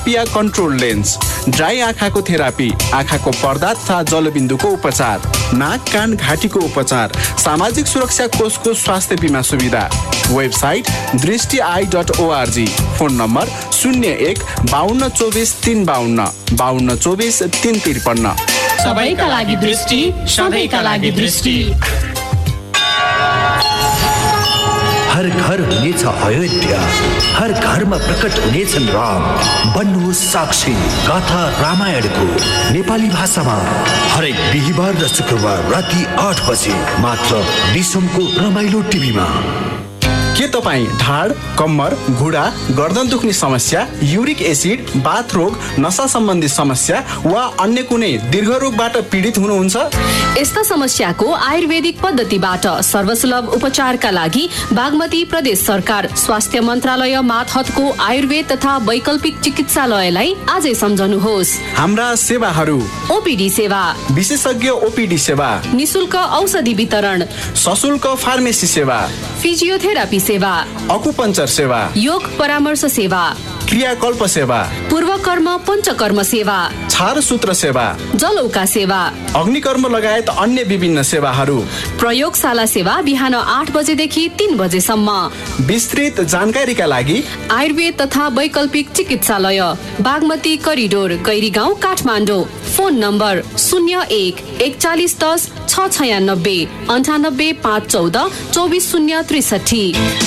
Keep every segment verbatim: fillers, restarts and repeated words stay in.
पिया control lens, dry आँखाको therapy, आँखाको पर्दा तथा जलबिन्दुको उपचार, नाक कान घाँटीको उपचार, सामाजिक सुरक्षा कोषको स्वास्थ्य बिमा सुविधा। वेबसाइट दृष्टि I dot ORG. Phone number शून्य एक बाहन्न चौबिस तीन बाहन्न बाहन्न चौबिस तीन त्रिपन्न। सबैका लागि दृष्टि, सधैँका लागि दृष्टि। हर घर हुनेछ अयोध्या, हर घरमा प्रकट हुनेछन् राम। बन्नुहोस् साक्षी गाथा रामायणको नेपाली भाषामा हरेक बिहिबार र शुक्रबार राति आठ बजे मात्र डिसमको रमाइलो टिभीमा। के तपाईँ ढाड, कम्मर, घुँडा, गर्दन दुख्ने समस्या, युरिक एसिड, बाथ रोग, नशा सम्बन्धी समस्या वा अन्य कुनै दीर्घ रोगबाट पीडित हुनुहुन्छ? यस्ता समस्याको आयुर्वेदिक पद्धतिबाट सर्वसुलभ उपचारका लागि बागमती प्रदेश सरकार स्वास्थ्य मन्त्रालय मातहतको आयुर्वेद तथा वैकल्पिक चिकित्सालयलाई आजै सम्झनुहोस्। हाम्रा सेवाहरू: ओपीडी सेवा, विशेषज्ञ ओपीडी सेवा, निशुल्क औषधि वितरण, सशुल्क फार्मेसी सेवा, फिजियोथेरापी सेवा, अकुपञ्चर सेवा, योग परामर्श सेवा, क्रियाकल्प सेवा, पूर्वकर्म पञ्चकर्म सेवा, छारसूत्र सेवा, जलौका सेवा, अग्निकर्म लगायत अन्य विभिन्न सेवाहरू। प्रयोगशाला सेवा बिहान आठ बजेदेखि तीन बजेसम्म। विस्तृत जानकारीका लागि आयुर्वेद तथा वैकल्पिक चिकित्सालय, Bagmati corridor, Gairigaun, Kathmandu. Phone number शून्य एक एकचालिस दस छ छयानब्बे अन्ठानब्बे पाँच चौध चौबिस शून्य त्रिसठी।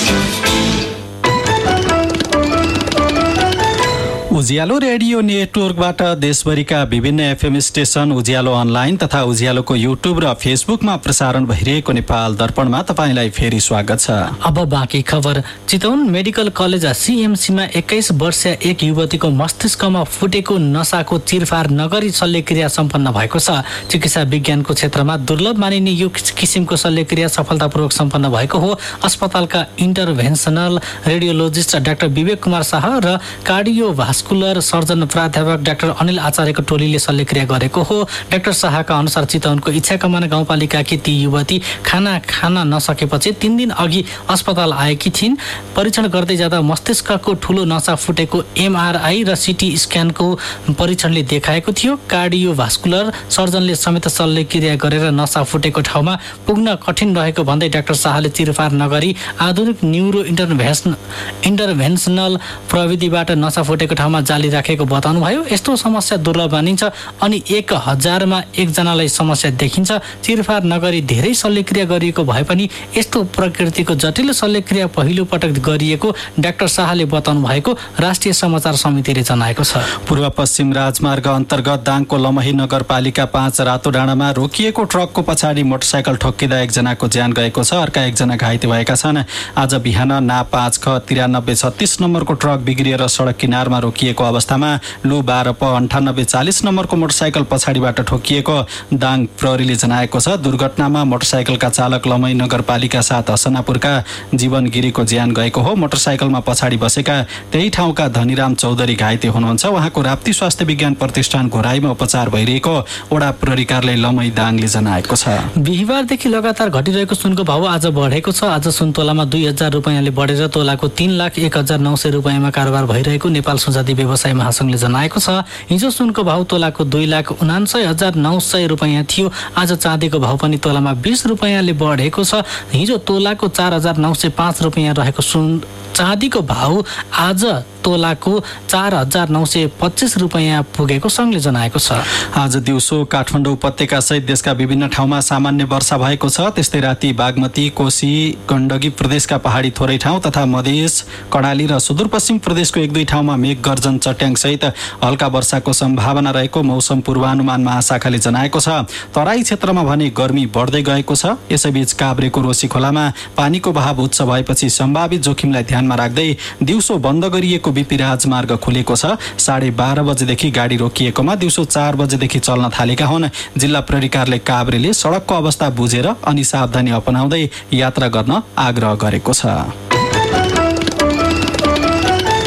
उज्यालो रेडियो नेटवर्कबाट देशभरिका विभिन्न एफएम स्टेशन, उज्यालो अनलाइन तथा उज्यालोको युट्युब र फेसबुकमा प्रसारण भइरहेको नेपाल दर्पणमा तपाईँलाई फेरि स्वागत छ। अब बाँकी खबर। चितवन मेडिकल कलेज सीएमसीमा एक्काइस वर्षीय एक युवतीको मस्तिष्कमा फुटेको नसाको चिरफार नगरी शल्यक्रिया सम्पन्न भएको छ। चिकित्सा विज्ञानको क्षेत्रमा दुर्लभ मानिने यो किसिमको शल्यक्रिया सफलतापूर्वक सम्पन्न भएको हो। अस्पतालका इन्टरभेन्सनल रेडियोलोजिस्ट डाक्टर विवेक कुमार शाह र कार्डियोभास्कुलर सर्जन प्राध्यापक डाक्टर अनिल आचार्यको टोलीले शल्यक्रिया गरेको हो। डाक्टर शाहका अनुसार चितवनको इच्छाकमान गाउँपालिकाकी ती युवती खाना खान नसकेपछि तीन दिन अघि अस्पताल आएकी थिइन्। परीक्षण गर्दै जाँदा मस्तिष्कको ठुलो नसा फुटेको एमआरआई र सिटी स्क्यानको परीक्षणले देखाएको थियो। कार्डियोभास्कुलर सर्जनले समेत शल्यक्रिया गरेर नसा फुटेको ठाउँमा पुग्न कठिन रहेको भन्दै डाक्टर शाहले चिरफार नगरी आधुनिक न्युरो इन्टरभेन्सन इन्टरभेन्सनल प्रविधिबाट नसा फुटेको ठाउँमा जाली राखेको बताउनुभयो। यस्तो समस्या दुर्लभ मानिन्छ अनि एक हजारमा एकजनालाई समस्या देखिन्छ। चिरफार नगरी धेरै शल्यक्रिया गरिएको भए पनि यस्तो प्रकृतिको जटिल शल्यक्रिया पहिलो पटक गरिएको डाक्टर शाहले बताउनु भएको राष्ट्रिय समाचार समितिले जनाएको छ। पूर्व पश्चिम राजमार्ग अन्तर्गत दाङको लमही नगरपालिका पाँच रातो डाँडामा रोकिएको ट्रकको पछाडि मोटरसाइकल ठोक्किँदा एकजनाको ज्यान गएको छ, अर्का एकजना घाइते भएका छन्। आज बिहान ना पाँच ख तिरानब्बे छत्तिस नम्बरको ट्रक बिग्रिएर सडक किनारमा रोकिएको अवस्थामा लु बाह्र प अन्ठानब्बे चालिस नम्बरको मोटरसाइकल पछाडिबाट ठोकिएको दाङ प्रहरीले जनाएको छ। दुर्घटनामा मोटरसाइकलका चालक लमही नगरपालिका सात हसनापुरका जीवन गिरीको ज्यान गएको हो। मोटरसाइकलमा पछाडि बसेका त्यही ठाउँका धनीराम चौधरी घाइते हुनुहुन्छ। उहाँको राप्ती स्वास्थ्य विज्ञान प्रतिष्ठान घोराईमा उपचार भइरहेको वडा प्रहरी कार्यालय लमही दाङले जनाएको छ। बिहिबारदेखि लगातार घटिरहेको सुनको भाव आज बढेको छ। आज सुन तोलामा दुई हजार रुपियाँले बढेर तोलाको तीन लाख एक हजार नौ सय रुपियाँमा कारोबार भइरहेको नेपाल सुजाती व्यवसाय महासंघले जनाएको छ। हिजो सुनको भाव तोलाको दुई लाख उनान्सय हजार नौ सय रुपियाँ थियो। आज चाँदीको भाव पनि तोलामा बीस रुपियाँले बढेको छ। हिजो तोलाको चार हजार नौ सय पाँच रुपियाँ रहेको सुन चाँदीको भाव आज तोलाको चार हजार नौ सय पच्चिस रुपियाँ पुगेको सङ्घले जनाएको छ। आज दिउँसो काठमाडौँ उपत्यका सहित देशका विभिन्न ठाउँमा सामान्य वर्षा भएको छ। त्यस्तै राति बागमती, कोशी, गण्डकी प्रदेशका पहाडी थोरै ठाउँ तथा मधेस, कर्णाली र सुदूरपश्चिम प्रदेशको एक दुई ठाउँमा मेघ गर्जन चट्याङ सहित हल्का वर्षाको सम्भावना रहेको मौसम पूर्वानुमान महाशाखाले जनाएको छ। तराई क्षेत्रमा भने गर्मी बढ्दै गएको छ। यसैबीच काभ्रेको रोशी खोलामा पानीको बहाव उच्च भएपछि सम्भावित जोखिमलाई ध्यानमा राख्दै दिउँसो बन्द गरिएको बीपी राजमार्ग खुलेको छ। साढे बाह्र बजेदेखि गाडी रोकिएकोमा दिउँसो चार बजेदेखि चल्न थालेका हुन्। जिल्ला प्रहरी कार्यालय काभ्रेले सडकको अवस्था बुझेर अनि सावधानी अपनाउँदै यात्रा गर्न आग्रह गरेको छ।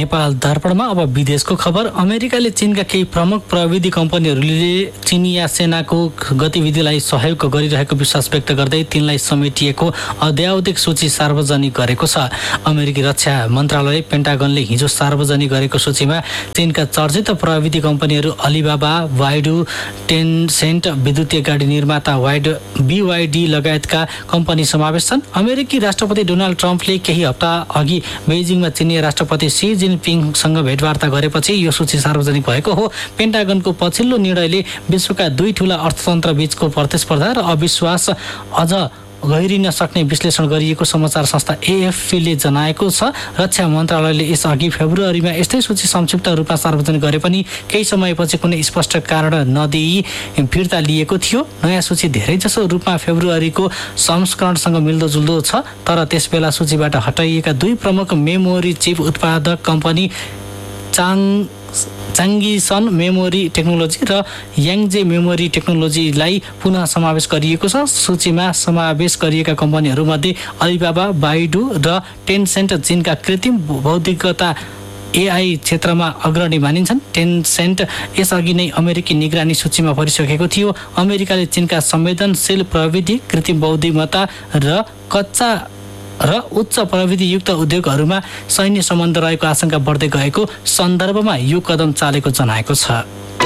नेपाल दर्पणमा अब विदेशको खबर। अमेरिकाले चीनका केही प्रमुख प्रविधि कम्पनीहरूले चिनिया सेनाको गतिविधिलाई सहयोग गरिरहेको विश्वास व्यक्त गर्दै तिनलाई समेटिएको अद्यावधिक सूची सार्वजनिक गरेको छ। अमेरिकी रक्षा मन्त्रालय पेन्टागनले हिजो सार्वजनिक गरेको सूचीमा चीनका चर्चित प्रविधि कम्पनीहरू अलिबाबा, वाइडु, टेनसेन्ट, विद्युतीय गाडी निर्माता वाइड बीवाइडी लगायतका कम्पनी समावेश छन्। अमेरिकी राष्ट्रपति डोनाल्ड ट्रम्पले केही हप्ता अघि बेजिङमा चिनिया राष्ट्रपति सी जिनपिङसँग भेटवार्ता गरेपछि यो सूची सार्वजनिक भएको हो। पेन्टागनको पछिल्लो निर्णयले विश्वका दुई ठूला अर्थतन्त्र बीचको प्रतिस्पर्धा र अविश्वास अझ गहिरिन सक्ने विश्लेषण गरिएको समाचार संस्था एएफपीले जनाएको छ। रक्षा मन्त्रालयले यसअघि फेब्रुअरीमा यस्तै सूची संक्षिप्त रूपमा सार्वजनिक गरे पनि केही समयपछि कुनै स्पष्ट कारण नदिई फिर्ता लिएको थियो। नयाँ सूची धेरैजसो रूपमा फेब्रुअरीको संस्करणसँग मिल्दोजुल्दो छ, तर त्यसबेला सूचीबाट हटाइएका दुई प्रमुख मेमोरी चिप उत्पादक कम्पनी चाङ चाङ्गीसन मेमोरी टेक्नोलोजी र याङजे मेमोरी टेक्नोलोजीलाई पुनः समावेश गरिएको छ। सूचीमा समावेश गरिएका कम्पनीहरूमध्ये अलिबाबा, बाइडु र टेनसेन्ट चीनका कृत्रिम बौद्धिकता एआई क्षेत्रमा अग्रणी मानिन्छन्। टेनसेन्ट यसअघि नै अमेरिकी निगरानी सूचीमा परिसकेको थियो। अमेरिकाले चीनका संवेदनशील प्रविधि, कृत्रिम बौद्धिमत्ता र कच्चा र उच्च प्रविधियुक्त उद्योगहरूमा सैन्य सम्बन्ध रहेको आशंका बढ्दै गएको सन्दर्भमा यो कदम चालेको जनाएको छ।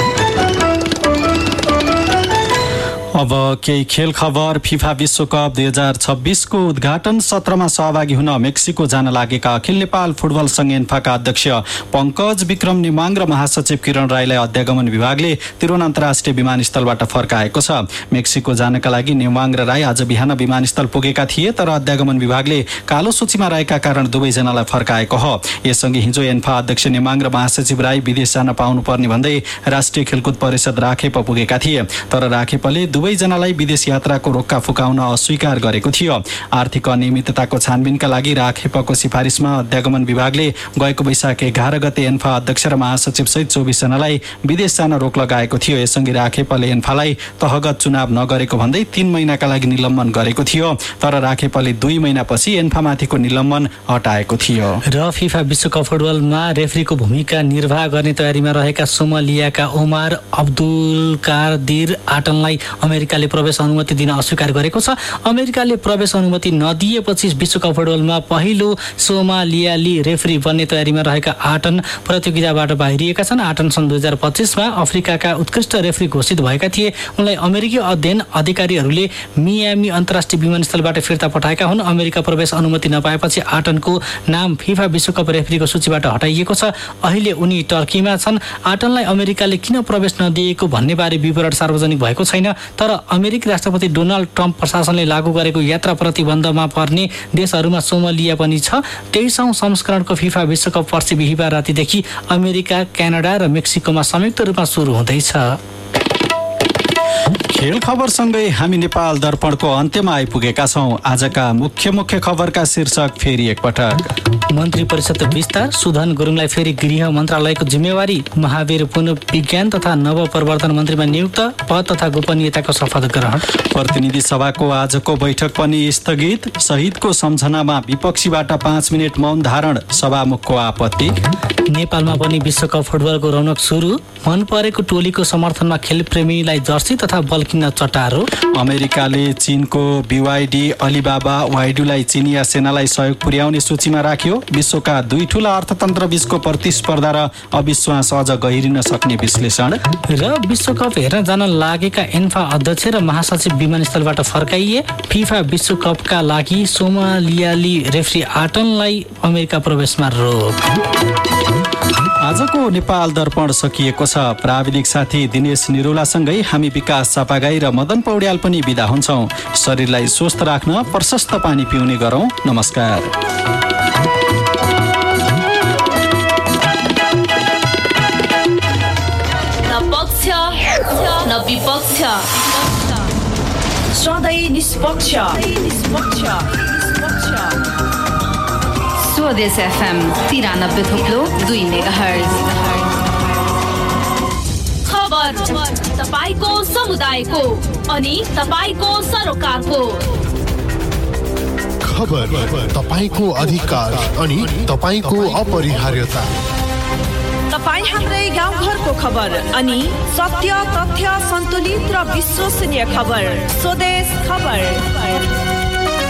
अब केही खेल खबर। फिफा विश्वकप दुई हजार छब्बिसको उद्घाटन सत्रमा सहभागी हुन मेक्सिको जान लागेका अखिल नेपाल फुटबल संघ एन्फाका अध्यक्ष पङ्कज विक्रम नेमाङ र महासचिव किरण राईलाई अध्यागमन विभागले त्रिभुवन अन्तर्राष्ट्रिय विमानस्थलबाट फर्काएको छ। मेक्सिको जानका लागि नेमाङ र राई आज बिहान विमानस्थल पुगेका थिए, तर अध्यागमन विभागले कालो सूचीमा रहेका कारण दुवैजनालाई फर्काएको हो। यससँगै हिजो एन्फा अध्यक्ष नेमाङ र महासचिव राई विदेश जान पाउनुपर्ने भन्दै राष्ट्रिय खेलकुद परिषद राखेप पुगेका थिए, तर राखेपले दुवैजनालाई विदेश यात्राको रोक्का फुकाउन अस्वीकार गरेको थियो। आर्थिक अनियमितताको छानबिनका लागि राखेपको सिफारिसमा अध्यागमन विभागले गएको वैशाख एघार गते एन्फा अध्यक्ष र महासचिव सहित चौबिस जनालाई विदेश जान रोक लगाएको थियो। यससँगै राखेपले एन्फालाई तहगत चुनाव नगरेको भन्दै तीन महिनाका लागि निलम्बन गरेको थियो, तर राखेपले दुई महिनापछि एन्फामाथिको निलम्बन हटाएको थियो। र फिफा विश्वकप फुटबलमा रेफ्रीको भूमिका निर्वाह गर्ने तयारीमा रहेका सोमालियाका ओमार अब्दुल कादिर आटनलाई अमेरिकाले प्रवेश अनुमति दिन अस्वीकार गरेको छ। अमेरिकाले प्रवेश अनुमति नदिएपछि विश्वकप फुटबलमा पहिलो सोमालियाली रेफ्री बन्ने तयारीमा रहेका आटन प्रतियोगिताबाट बाहिरिएका छन्। आटन सन् दुई हजार पच्चिसमा अफ्रिकाका उत्कृष्ट रेफ्री घोषित भएका थिए। उनलाई अमेरिकी अध्ययन अधिकारीहरूले मियामी अन्तर्राष्ट्रिय विमानस्थलबाट फिर्ता पठाएका हुन्। अमेरिका प्रवेश अनुमति नपाएपछि आटनको नाम फिफा विश्वकप रेफ्रीको सूचीबाट हटाइएको छ। अहिले उनी टर्कीमा छन्। आटनलाई अमेरिकाले किन प्रवेश नदिएको भन्नेबारे विवरण सार्वजनिक भएको छैन, तर अमेरिकी राष्ट्रपति डोनाल्ड ट्रम्प प्रशासनले लागू गरेको यात्रा प्रतिबन्धमा पर्ने देशहरूमा सोमालिया पनि छ। तेइसौं संस्करणको फिफा विश्वकप पर्सि बिहिबार रातिदेखि अमेरिका, क्यानाडा र मेक्सिकोमा संयुक्त रूपमा सुरु हुँदैछ। खेल खबरसँगै हामी नेपाल दर्पणको अन्त्यमा आइपुगेका छौं। आजका मुख्य मुख्य खबरका शीर्षक फेरि एकपटक। मन्त्री परिषद विस्तार, सुधन गुरुङलाई फेरि गृह मन्त्रालयको जिम्मेवारी। महावीर पुन विज्ञान तथा नवप्रवर्धन मन्त्रीमा नियुक्त। पद तथा गोपनीयताको शपथ ग्रहण। प्रतिनिधि सभाको आजको बैठक पनि स्थगित। शहीदको सम्झनामा विपक्षीबाट पाँच मिनट मौन धारण, सभामुखको आपत्ति। नेपालमा पनि विश्वकप फुटबलको रौनक सुरु। मन परेको टोलीको समर्थनमा खेलप्रेमीलाई जर्सी तथा बल किन्न चटारो। अमेरिकाले चीनको बीवाइडी, अलिबाबा, वाइडुलाई चिनिया सेनालाई सहयोग पुर्याउने सूचीमा राख्यो। विश्वका दुई ठूला अर्थतन्त्र बीचको प्रतिस्पर्धा र अविश्वास अझ गहिरिन सक्ने विश्लेषण। र विश्वकप हेर्न जान लागेका एन्फा अध्यक्ष र महासचिव विमानस्थलबाट फर्काइए। फिफा विश्वकपका लागि सोमालियाली रेफ्री आटनलाई अमेरिका प्रवेशमा रोक। आजको नेपाल दर्पण सकिएको छ। प्राविधिक साथी दिनेश निरौलासँगै हामी विकास चापागाई र मदन पौड्याल पनि बिदा हुन्छौं। शरीरलाई स्वस्थ राख्न प्रशस्त पानी पिउने गरौं। नमस्कार। न विपक्ष, सधैँ निष्पक्ष। स्वदेश एफएम तिरानब्बे थुप्लो दुई मेगाहर्ज। खबर तपाईको समुदायको अनि तपाईको सरोकारको। खबर तपाईको अधिकार अनि तपाईको अपरिहार्यता। तपाईँ हाम्रै गाउँघरको खबर अनि सत्य तथ्य सन्तुलित र विश्वसनीय खबर स्वदेश खबर।